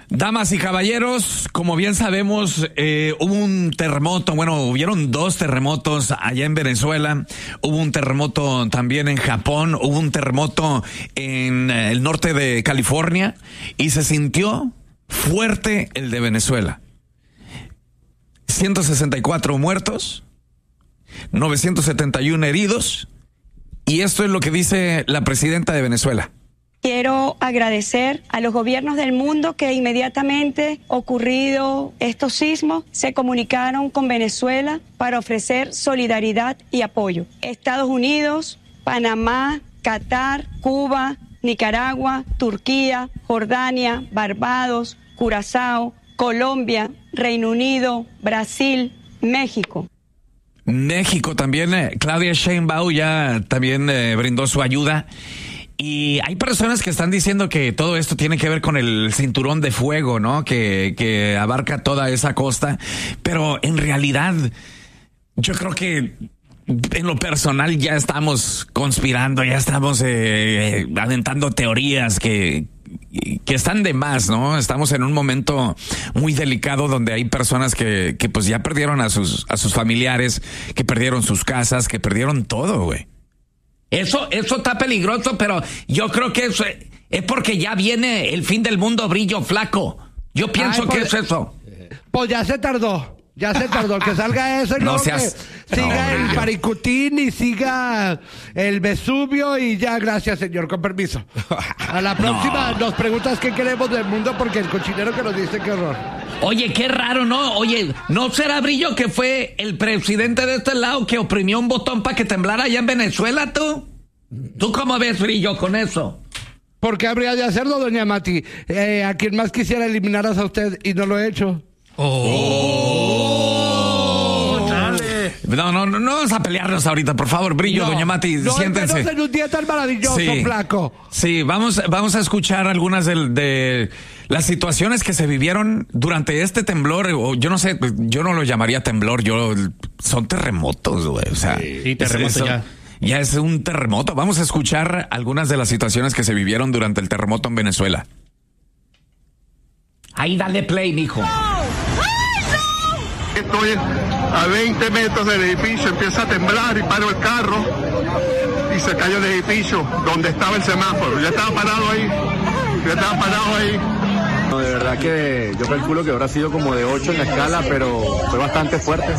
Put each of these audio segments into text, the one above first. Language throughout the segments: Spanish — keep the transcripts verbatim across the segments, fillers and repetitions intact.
Damas y caballeros, como bien sabemos, eh, hubo un terremoto, bueno, hubieron dos terremotos allá en Venezuela, hubo un terremoto también en Japón, hubo un terremoto en eh, el norte de California y se sintió fuerte el de Venezuela. ciento sesenta y cuatro muertos, novecientos setenta y uno heridos, y esto es lo que dice la presidenta de Venezuela. Quiero agradecer a los gobiernos del mundo que inmediatamente ocurrido estos sismos se comunicaron con Venezuela para ofrecer solidaridad y apoyo. Estados Unidos, Panamá, Qatar, Cuba, Nicaragua, Turquía, Jordania, Barbados, Curazao, Colombia, Reino Unido, Brasil, México. México también, eh, Claudia Sheinbaum ya también eh, brindó su ayuda. Y hay personas que están diciendo que todo esto tiene que ver con el cinturón de fuego, ¿no? Que, que abarca toda esa costa. Pero en realidad, yo creo que en lo personal ya estamos conspirando, ya estamos eh, eh, aventando teorías que, que están de más, ¿no? Estamos en un momento muy delicado donde hay personas que, que pues ya perdieron a sus, a sus familiares, que perdieron sus casas, que perdieron todo, güey. Eso, eso está peligroso, pero yo creo que eso es, es porque ya viene el fin del mundo, Brillo Flaco. Yo pienso Ay, pues, que es eso. Pues ya se tardó. Ya se tardó que salga eso y no luego seas, que siga no, el Paricutín y siga el Vesubio y ya, gracias señor, con permiso. A la próxima no. Nos preguntas qué queremos del mundo porque el cochinero que nos dice qué horror. Oye, qué raro, ¿no? Oye, ¿no será Brillo que fue el presidente de este lado que oprimió un botón para que temblara allá en Venezuela, tú? ¿Tú cómo ves, Brillo, con eso? ¿Por qué habría de hacerlo, doña Mati? Eh, a quien más quisiera eliminar a usted y no lo he hecho. Oh. Oh. Dale. No, no, no, no vamos a pelearnos ahorita, por favor, Brillo, no, doña Mati, no, siéntense. No, en un día tan maravilloso, sí, flaco. Sí, vamos, vamos a escuchar algunas de, de las situaciones que se vivieron durante este temblor, o yo no sé, yo no lo llamaría temblor, yo son terremotos, güey, o sea. Sí, terremoto ya. Ya es un terremoto. Vamos a escuchar algunas de las situaciones que se vivieron durante el terremoto en Venezuela. Ahí dale play, mijo. ¡No! ¡Ay, no! Estoy a veinte metros del edificio, empieza a temblar y paro el carro y se cayó el edificio donde estaba el semáforo. Ya estaba parado ahí, ya estaba parado ahí. No, de verdad que yo calculo que habrá sido como de ocho en la escala, pero fue bastante fuerte.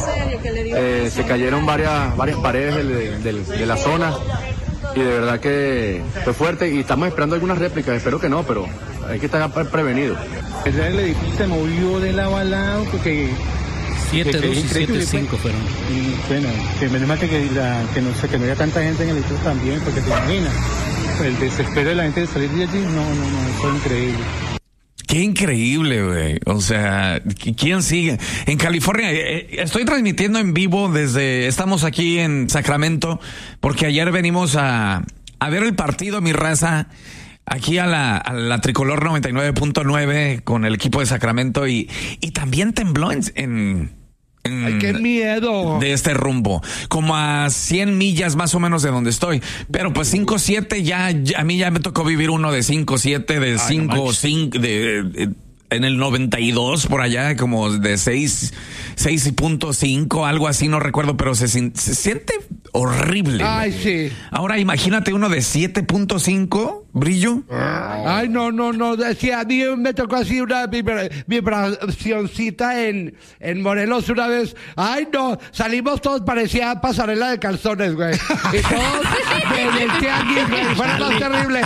Eh, se cayeron varias, varias paredes del, del, de la zona y de verdad que fue fuerte y estamos esperando algunas réplicas, espero que no, pero hay que estar prevenido. El edificio se movió de lado a lado porque siete dos y siete cinco fueron. Y bueno, que menos mal que, la, que, no, que no haya tanta gente en el edificio también, porque te imaginas, el desespero de la gente de salir de allí, no, no, no, fue increíble. Qué increíble, güey. O sea, ¿quién sigue? En California, estoy transmitiendo en vivo desde, estamos aquí en Sacramento, porque ayer venimos a, a ver el partido, mi raza, aquí a la, a la Tricolor noventa y nueve punto nueve con el equipo de Sacramento y, y también tembló en, en, en ¡ay, qué miedo! De este rumbo, como a cien millas más o menos de donde estoy. Pero pues cinco siete ya, ya a mí ya me tocó vivir uno de cinco siete, de cinco cinco, de, de en el noventa y dos por allá, como de seis punto cinco, algo así, no recuerdo, pero se, se siente horrible. Ay, sí. Ahora imagínate uno de siete punto cinco, Brillo. Ay, no, no, no. Sí, a mí me tocó así una vibra, vibracioncita en, en Morelos una vez. Ay, no. Salimos todos, parecía pasarela de calzones, güey. Y todos en el tianguis, güey. Fue lo más terrible.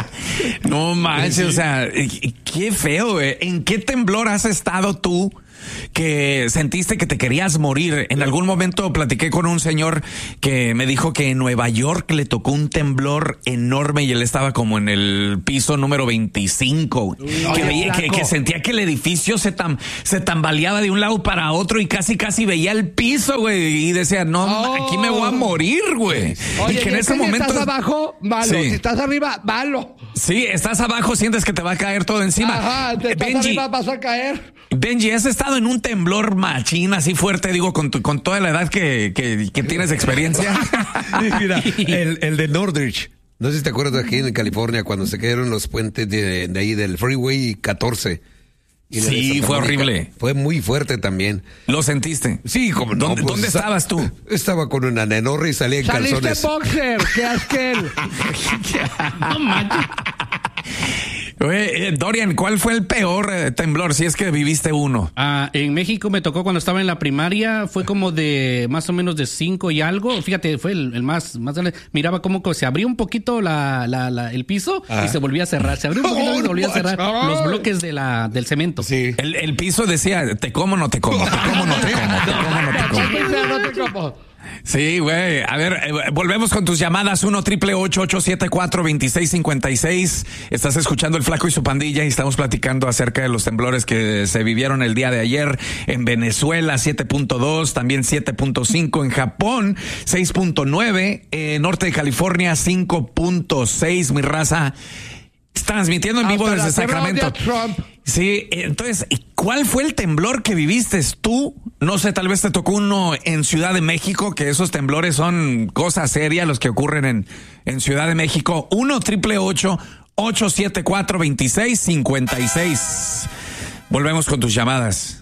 No manches, sí. O sea, qué feo, güey. ¿En qué temblor has estado tú que sentiste que te querías morir? En algún momento platiqué con un señor que me dijo que en Nueva York le tocó un temblor enorme y él estaba como en el piso número veinticinco. Uy, que, veía, que, que sentía que el edificio se, tam, se tambaleaba de un lado para otro y casi casi veía el piso, güey. Y decía, no, oh. aquí me voy a morir, güey. Oye, y que en ese si momento estás abajo, malo. Sí. Si estás arriba, malo. Sí, estás abajo, sientes que te va a caer todo encima. Ajá, te estás Benji, arriba, vas a caer. Benji, ¿has estado en un temblor machín así fuerte, digo, con, tu, con toda la edad que, que, que tienes experiencia? Mira, el, el de Northridge. No sé si te acuerdas de aquí en California cuando se cayeron los puentes de, de ahí del Freeway catorce. Y sí, fue horrible. Fue muy fuerte también. ¿Lo sentiste? Sí, como no. ¿Dónde, pues, ¿dónde estabas tú? Estaba con una nenorra y salía en Saliste calzones. boxer, qué asquel. No manches. Oye, eh, Dorian, ¿cuál fue el peor eh, temblor? Si es que viviste uno. Ah, en México me tocó cuando estaba en la primaria, fue como de más o menos de cinco y algo. Fíjate, fue el, el más, más grande. Miraba como que se abrió un poquito la, la, la, el piso Ah. y se volvía a cerrar. Se abrió un poquito y se volvía a cerrar Ay. los bloques de la, del cemento. Sí. El, el piso decía, te como, no te como, te como, no te como, te como, no te como. No te como. Sí, güey. A ver, eh, volvemos con tus llamadas. uno triple ocho ocho siete cuatro dos seis cinco seis. Estás escuchando El Flaco y su pandilla y estamos platicando acerca de los temblores que se vivieron el día de ayer en Venezuela, siete punto dos, también siete punto cinco en Japón, seis punto nueve, en norte de California, cinco punto seis, mi raza. Transmitiendo en vivo Hasta desde la tierra Sacramento. de Trump. Sí, entonces, ¿cuál fue el temblor que viviste tú? No sé, tal vez te tocó uno en Ciudad de México, que esos temblores son cosas serias los que ocurren en, en Ciudad de México. uno triple ocho ocho siete cuatro dos seis cinco seis. Volvemos con tus llamadas.